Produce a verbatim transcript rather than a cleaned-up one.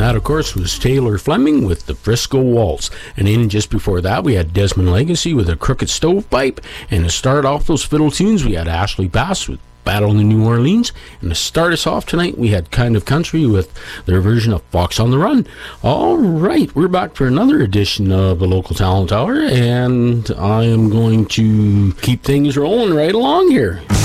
that, of course, was Taylor Fleming with the Frisco Waltz. And in just before that, we had Desmond Legacy with a Crooked Stovepipe. And to start off those fiddle tunes, we had Ashley Bass with Battle in New Orleans. And to start us off tonight, we had Kind of Country with their version of Fox on the Run. All right, we're back for another edition of the Local Talent Hour, and I am going to keep things rolling right along here.